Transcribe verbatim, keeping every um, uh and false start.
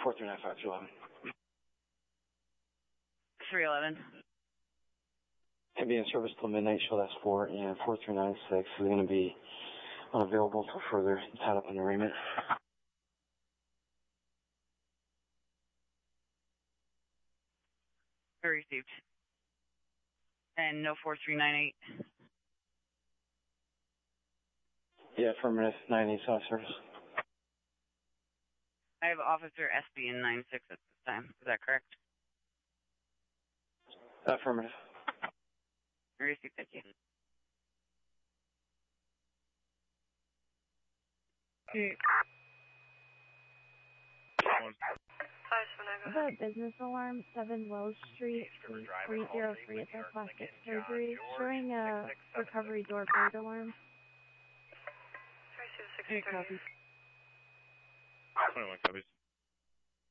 four three nine five two eleven. three eleven. Can be in service till midnight, show that's four, and four three nine six is going to be unavailable until further tied up in arraignment. Received. And no four three nine eight. Yeah, affirmative, nine eight south service. I have Officer S B in nine six at this time. Is that correct? Affirmative. Received, thank you. Okay. I have a business alarm, seven Wells Street, three zero three at their plastic surgery, showing a recovery door bird alarm. Hey, copy. twenty-one copies.